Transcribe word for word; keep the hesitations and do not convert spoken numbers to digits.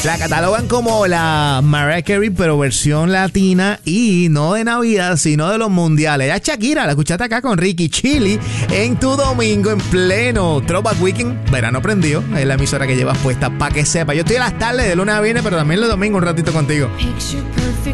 La catalogan como la Mariah Carey, pero versión latina y no de Navidad, sino de los mundiales. Ya Shakira, la escuchaste acá con Ricky Chili en tu domingo en pleno Throwback Weekend. Verano prendido, es la emisora que llevas puesta para que sepa. Yo estoy a las tardes de lunes a viernes, pero también los domingos un ratito contigo.